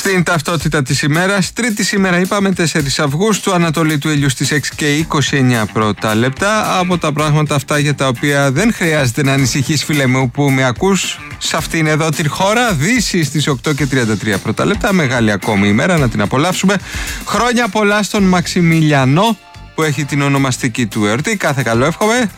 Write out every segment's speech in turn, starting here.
Στην ταυτότητα της ημέρας, τρίτη σήμερα είπαμε 4 Αυγούστου, Ανατολή του ήλιου στις 6 και 29 πρώτα λεπτά. Από τα πράγματα αυτά για τα οποία δεν χρειάζεται να ανησυχείς, φίλε μου που με ακούς, σε αυτήν εδώ την χώρα, Δύση στις 8 και 33 πρώτα λεπτά. Μεγάλη ακόμη ημέρα, να την απολαύσουμε. Χρόνια πολλά στον Μαξιμιλιανό που έχει την ονομαστική του εορτή. Κάθε καλό εύχομαι.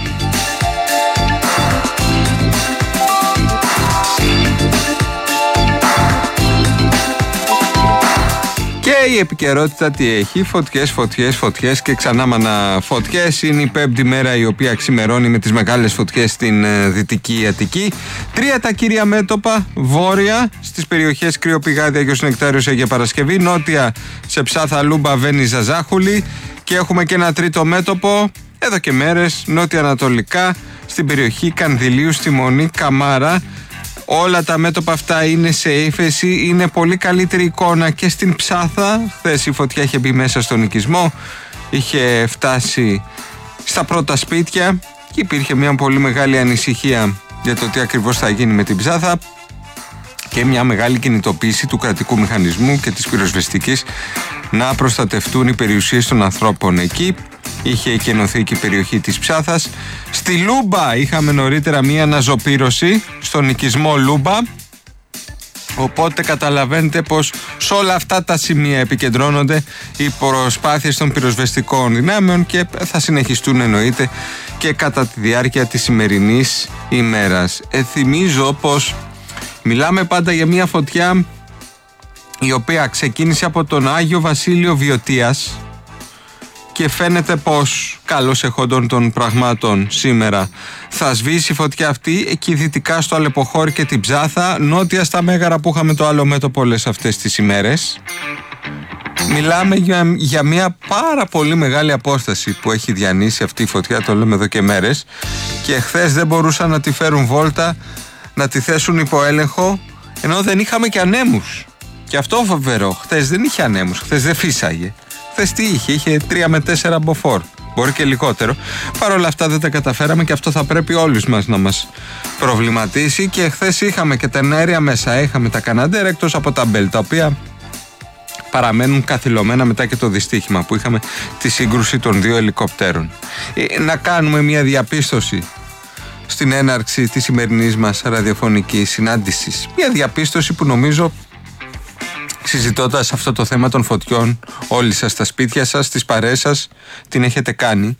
Και η επικαιρότητα τι έχει? Φωτιές και ξανά μανα φωτιές. Είναι η πέμπτη μέρα η οποία ξημερώνει με τις μεγάλες φωτιές στην Δυτική Αττική. 3 τα κύρια μέτωπα, βόρεια στις περιοχές Κρυοπηγάδι, Αγιος Νεκτάριος, Αγία Παρασκευή, νότια σε Ψάθα, Λούμπα, Βέννη, Ζαζάχουλη, και έχουμε και ένα τρίτο μέτωπο εδώ και μέρες νότια-ανατολικά στην περιοχή Κανδυλίου, στη Μονή, Καμάρα. Όλα τα μέτωπα αυτά είναι σε ύφεση, είναι πολύ καλύτερη εικόνα και στην Ψάθα. Χθες η φωτιά είχε μπει μέσα στον οικισμό, είχε φτάσει στα πρώτα σπίτια και υπήρχε μια πολύ μεγάλη ανησυχία για το τι ακριβώς θα γίνει με την Ψάθα και μια μεγάλη κινητοποίηση του κρατικού μηχανισμού και της πυροσβεστικής να προστατευτούν οι περιουσίες των ανθρώπων εκεί. Είχε εκενωθεί και η περιοχή της Ψάθας. Στη Λούμπα είχαμε νωρίτερα μία αναζωπήρωση στον οικισμό Λούμπα. Οπότε καταλαβαίνετε πως σε όλα αυτά τα σημεία επικεντρώνονται οι προσπάθειες των πυροσβεστικών δυνάμεων και θα συνεχιστούν εννοείται και κατά τη διάρκεια της σημερινής ημέρας. Θυμίζω πως μιλάμε πάντα για μία φωτιά η οποία ξεκίνησε από τον Άγιο Βασίλειο Βιωτίας και φαίνεται πως καλώς εχόντων των πραγμάτων σήμερα θα σβήσει η φωτιά αυτή εκεί δυτικά στο Αλεποχώρι και την Ψάθα, νότια στα Μέγαρα που είχαμε το άλλο μέτωπο όλες αυτές τις ημέρες. Μιλάμε για μια πάρα πολύ μεγάλη απόσταση που έχει διανύσει αυτή η φωτιά, το λέμε εδώ και μέρες, και χθες δεν μπορούσαν να τη φέρουν βόλτα, να τη θέσουν υπό έλεγχο, ενώ δεν είχαμε και ανέμους. Και αυτό φοβερό, χθες δεν είχε ανέμους, χθες δεν φύσαγε. Χθες τι είχε 3 με 4 μποφόρ, μπορεί και λιγότερο. Παρ' όλα αυτά δεν τα καταφέραμε και αυτό θα πρέπει όλους μας να μας προβληματίσει. Και χθες είχαμε και τα αέρια μέσα, είχαμε τα Καναντέρα εκτός από τα Μπέλ, τα οποία παραμένουν καθυλωμένα μετά και το δυστύχημα που είχαμε τη σύγκρουση των 2 ελικοπτέρων. Να κάνουμε μια διαπίστωση στην έναρξη της σημερινής μας ραδιοφωνικής συνάντησης. Μια διαπίστωση που νομίζω, συζητώντας αυτό το θέμα των φωτιών, όλοι σας στα σπίτια σας, στις παρέες σας, την έχετε κάνει.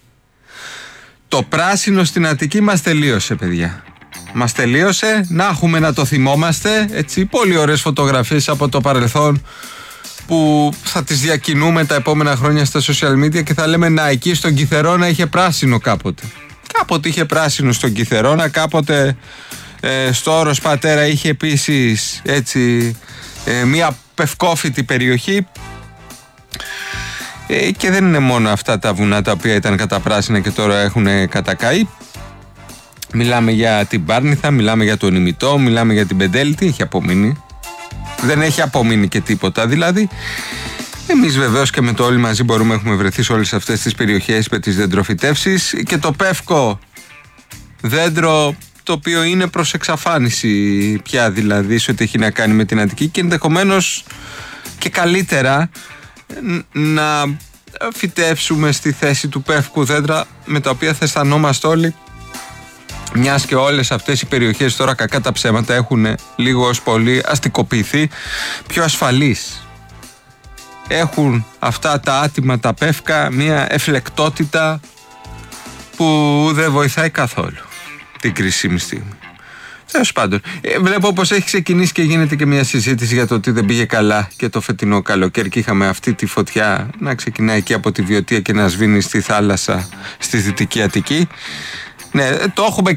Το πράσινο στην Αττική μας τελείωσε, παιδιά. Μας τελείωσε, να έχουμε να το θυμόμαστε, έτσι, πολύ ωραίες φωτογραφίες από το παρελθόν που θα τις διακινούμε τα επόμενα χρόνια στα social media και θα λέμε να, εκεί στον Κιθερώνα είχε πράσινο κάποτε. Κάποτε είχε πράσινο στον Κιθερώνα, κάποτε στο Όρος Πατέρα είχε επίσης έτσι μια πευκόφυτη περιοχή, και δεν είναι μόνο αυτά τα βουνά τα οποία ήταν καταπράσινα και τώρα έχουν κατακαεί. Μιλάμε για την Πάρνηθα, μιλάμε για τον Ημιτό, μιλάμε για την Πεντέλη. Τι έχει απομείνει? Δεν έχει απομείνει και τίποτα. Δηλαδή εμείς βεβαίως και με το όλοι μαζί μπορούμε, έχουμε βρεθεί σε όλες αυτές τις περιοχές με τις δεντροφυτεύσεις, και το πεύκο δέντρο το οποίο είναι προς εξαφάνιση πια, δηλαδή σε ό,τι έχει να κάνει με την Αττική, και ενδεχομένως και καλύτερα να φυτεύσουμε στη θέση του πεύκου δέντρα με τα οποία θα αισθανόμαστε όλοι, μιας και όλες αυτές οι περιοχές τώρα, κακά τα ψέματα, έχουν λίγο ως πολύ αστικοποιηθεί, πιο ασφαλείς. Έχουν αυτά τα άτιμα τα πεύκα μια εφλεκτότητα που δεν βοηθάει καθόλου την κρίσιμη στιγμή. Τέλος πάντων, βλέπω πως έχει ξεκινήσει και γίνεται και μια συζήτηση για το ότι δεν πήγε καλά και το φετινό καλοκαίρι και είχαμε αυτή τη φωτιά να ξεκινάει εκεί από τη Βιωτία και να σβήνει στη θάλασσα στη Δυτική Αττική. Ναι, το έχουμε